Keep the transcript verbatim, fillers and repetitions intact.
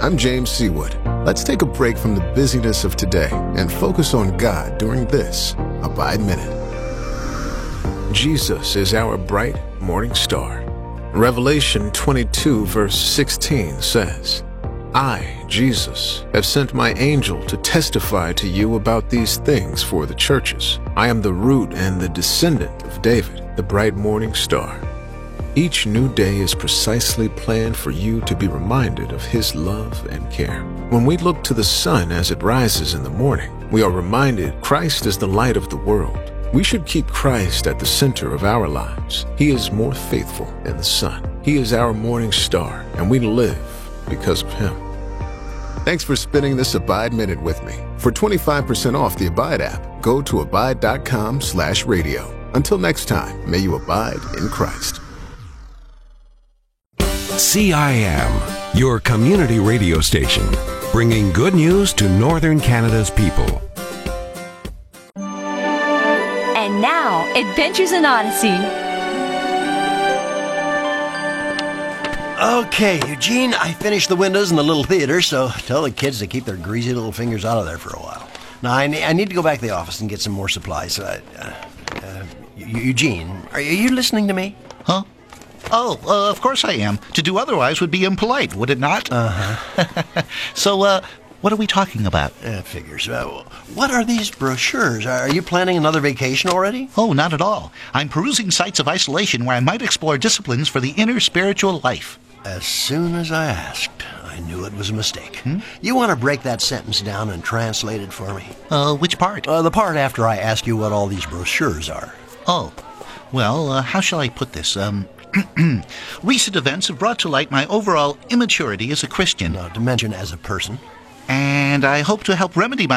I'm James Seawood. Let's take a break from the busyness of today and focus on God during this Abide Minute. Jesus is our bright morning star. Revelation twenty-two verse sixteen says, I, Jesus, have sent my angel to testify to you about these things for the churches. I am the root and the descendant of David, the bright morning star. Each new day is precisely planned for you to be reminded of His love and care. When we look to the sun as it rises in the morning, we are reminded Christ is the light of the world. We should keep Christ at the center of our lives. He is more faithful than the sun. He is our morning star, and we live because of Him. Thanks for spending this Abide Minute with me. For twenty-five percent off the Abide app, go to abide.com slash radio. Until next time, may you abide in Christ. C I M, your community radio station, bringing good news to Northern Canada's people. And now, Adventures in Odyssey. Okay, Eugene, I finished the windows in the little theater, so tell the kids to keep their greasy little fingers out of there for a while. Now, I, ne- I need to go back to the office and get some more supplies. Uh, uh, uh, Eugene, are you listening to me? Huh? Oh, uh, of course I am. To do otherwise would be impolite, would it not? Uh-huh. So, uh, what are we talking about? That figures. Uh, what are these brochures? Are you planning another vacation already? Oh, not at all. I'm perusing sites of isolation where I might explore disciplines for the inner spiritual life. As soon as I asked, I knew it was a mistake. Hmm? You want to break that sentence down and translate it for me? Uh, which part? Uh, the part after I ask you what all these brochures are. Oh, well, uh, how shall I put this? Um, recent events have brought to light my overall immaturity as a Christian. Now, to mention as a person. And I hope to help remedy my